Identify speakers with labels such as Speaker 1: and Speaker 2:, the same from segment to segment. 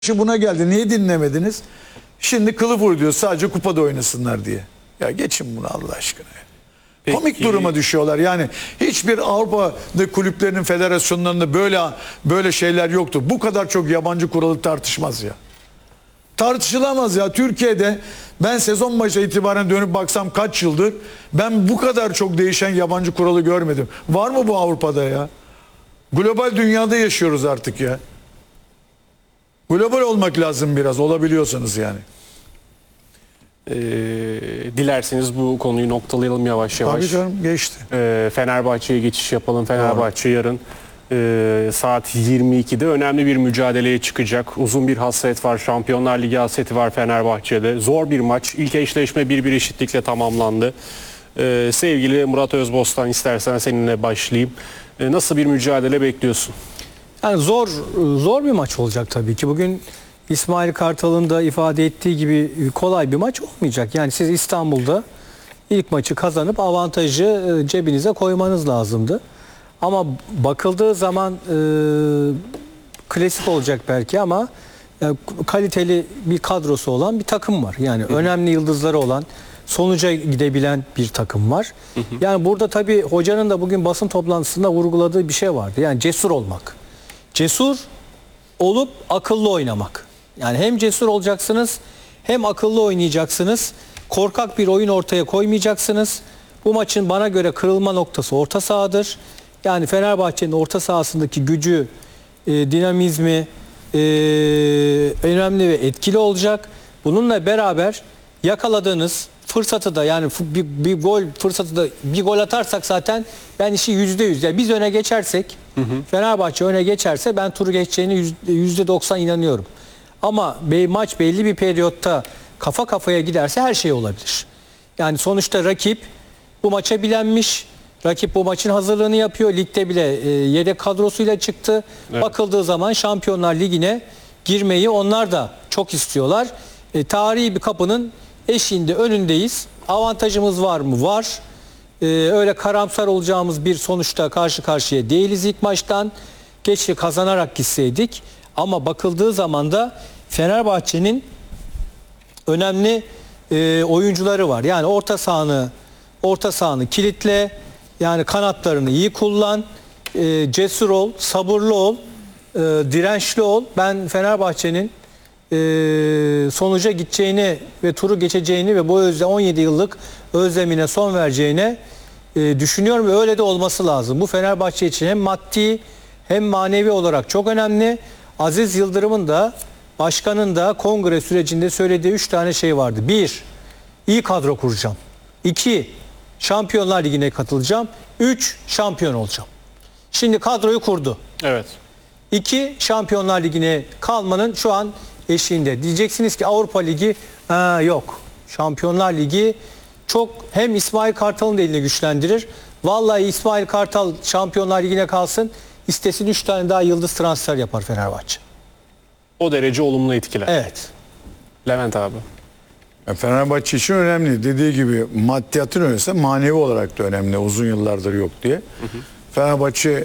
Speaker 1: Şimdi buna geldi. Niye dinlemediniz? Şimdi kılıf uyduruyor sadece kupada oynasınlar diye. Ya geçin bunu Allah aşkına.
Speaker 2: Peki.
Speaker 1: Komik duruma düşüyorlar. Yani hiçbir Avrupa kulüplerinin federasyonlarında böyle şeyler yoktu. Bu kadar çok yabancı kuralı tartışmaz ya. Tartışılamaz ya. Türkiye'de ben sezon başı itibaren dönüp baksam kaç yıldır ben bu kadar çok değişen yabancı kuralı görmedim. Var mı bu Avrupa'da ya? Global dünyada yaşıyoruz artık ya. Global olmak lazım biraz, olabiliyorsanız yani.
Speaker 2: Dilerseniz bu konuyu noktalayalım yavaş yavaş.
Speaker 1: Tabii canım, geçti.
Speaker 2: Fenerbahçe'ye geçiş yapalım. Fenerbahçe yarın saat 22'de önemli bir mücadeleye çıkacak. Uzun bir hasret var. Şampiyonlar Ligi hasreti var Fenerbahçe'de. Zor bir maç. İlk eşleşme 1-1 eşitlikle tamamlandı. Sevgili Murat Özbostan, istersen seninle başlayayım. Nasıl bir mücadele bekliyorsun?
Speaker 3: Yani zor bir maç olacak tabii ki. Bugün İsmail Kartal'ın da ifade ettiği gibi kolay bir maç olmayacak. Yani siz İstanbul'da ilk maçı kazanıp avantajı cebinize koymanız lazımdı. Ama bakıldığı zaman klasik olacak belki ama kaliteli bir kadrosu olan bir takım var. Yani önemli yıldızları olan, sonuca gidebilen bir takım var. Yani burada tabii hocanın da bugün basın toplantısında vurguladığı bir şey vardı. Yani cesur olmak. Cesur olup akıllı oynamak. Yani hem cesur olacaksınız hem akıllı oynayacaksınız. Korkak bir oyun ortaya koymayacaksınız. Bu maçın bana göre kırılma noktası orta sahadır. Yani Fenerbahçe'nin orta sahasındaki gücü, dinamizmi önemli ve etkili olacak. Bununla beraber yakaladığınız fırsatı da, yani bir gol fırsatı da, bir gol atarsak zaten ben işi %100, yani biz öne geçersek, Fenerbahçe öne geçerse ben turu geçeceğine %90 inanıyorum. Ama maç belli bir periyotta kafa kafaya giderse her şey olabilir. Yani sonuçta rakip bu maça bilenmiş. Rakip bu maçın hazırlığını yapıyor. Ligde bile yedek kadrosuyla çıktı. Evet. Bakıldığı zaman Şampiyonlar Ligi'ne girmeyi onlar da çok istiyorlar. Tarihi bir kapının eşiğinde, önündeyiz. Avantajımız var mı? Var. Öyle karamsar olacağımız bir sonuçta karşı karşıya değiliz ilk maçtan. Keşke kazanarak gitseydik. Ama bakıldığı zaman da Fenerbahçe'nin önemli oyuncuları var. Yani orta sahanı kilitle, yani kanatlarını iyi kullan, cesur ol, sabırlı ol, dirençli ol. Ben Fenerbahçe'nin sonuca gideceğini ve turu geçeceğini ve bu 17 yıllık özlemine son vereceğine düşünüyorum ve öyle de olması lazım. Bu Fenerbahçe için hem maddi hem manevi olarak çok önemli. Aziz Yıldırım'ın da, başkanın da kongre sürecinde söylediği 3 tane şey vardı. 1. İyi kadro kuracağım. 2. Şampiyonlar Ligi'ne katılacağım. 3. Şampiyon olacağım. Şimdi kadroyu kurdu.
Speaker 2: Evet.
Speaker 3: 2. Şampiyonlar Ligi'ne kalmanın şu an eşiğinde. Diyeceksiniz ki Avrupa Ligi yok. Şampiyonlar Ligi çok, hem İsmail Kartal'ın da elini güçlendirir. Vallahi İsmail Kartal Şampiyonlar Ligi'ne kalsın, istesin 3 tane daha yıldız transfer yapar Fenerbahçe.
Speaker 2: O derece olumlu etkiler.
Speaker 3: Evet.
Speaker 2: Levent abi.
Speaker 1: Fenerbahçe için önemli. Dediği gibi maddiyatın öyleyse manevi olarak da önemli. Uzun yıllardır yok diye. Fenerbahçe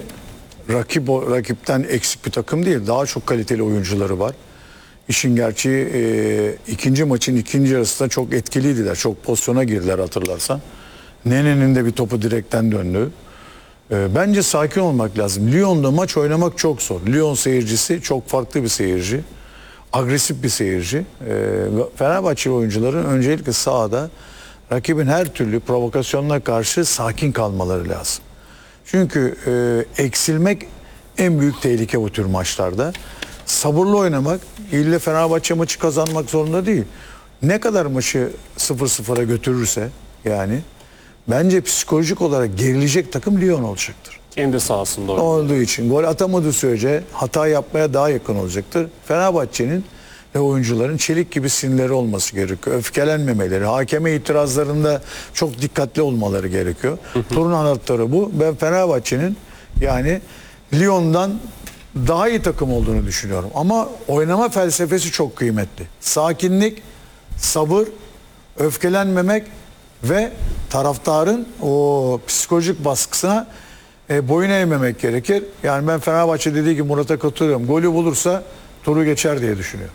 Speaker 1: rakipten eksik bir takım değil. Daha çok kaliteli oyuncuları var. İşin gerçeği ikinci maçın ikinci yarısında çok etkiliydiler. Çok pozisyona girdiler hatırlarsan. Nene'nin de bir topu direkten döndü. Bence sakin olmak lazım. Lyon'da maç oynamak çok zor. Lyon seyircisi çok farklı bir seyirci. Agresif bir seyirci. Fenerbahçe oyuncuların öncelikle sahada rakibin her türlü provokasyonuna karşı sakin kalmaları lazım. Çünkü eksilmek en büyük tehlike bu tür maçlarda. Sabırlı oynamak, ille Fenerbahçe maçı kazanmak zorunda değil. Ne kadar maçı 0-0'a götürürse yani bence psikolojik olarak gerilecek takım Lyon olacaktır.
Speaker 2: Kendi sahasında
Speaker 1: olduğu için gol atamadığı sürece hata yapmaya daha yakın olacaktır. Fenerbahçe'nin ve oyuncuların çelik gibi sinirleri olması gerekiyor. Öfkelenmemeleri, hakeme itirazlarında çok dikkatli olmaları gerekiyor. Turun anahtarı bu. Ben Fenerbahçe'nin yani Lyon'dan daha iyi takım olduğunu düşünüyorum. Ama oynama felsefesi çok kıymetli. Sakinlik, sabır, öfkelenmemek ve taraftarın o psikolojik baskısına boyun eğmemek gerekir. Yani ben Fenerbahçe dediği gibi Murat'a katılıyorum. Golü bulursa turu geçer diye düşünüyorum.